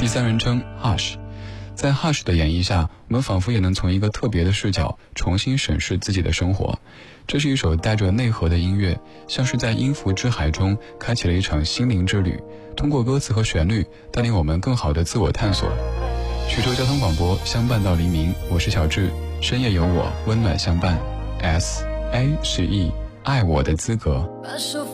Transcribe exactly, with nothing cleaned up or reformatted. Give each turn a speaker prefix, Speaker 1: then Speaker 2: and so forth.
Speaker 1: 三人称 Hush。 在 Hush 的演绎下，我们仿佛也能从一个特别的视角重新审视自己的生活。这是一首带着内核的音乐，像是在音符之海中开启了一场心灵之旅，通过歌词和旋律带领我们更好的自我探索。徐州交通广播，相伴到黎明，我是小智，深夜有我，温暖相伴。 S A 是 E， 爱我的资格。